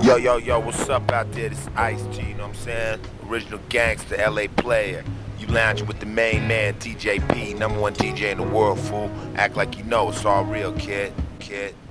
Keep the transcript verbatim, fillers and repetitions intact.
Yo, yo, yo, what's up out there? This is Ice-T, you know what I'm saying? Original gangster, L A player. You lounging with the main man, D J P, number one D J in the world, fool. Act like you know it's all real, kid, kid.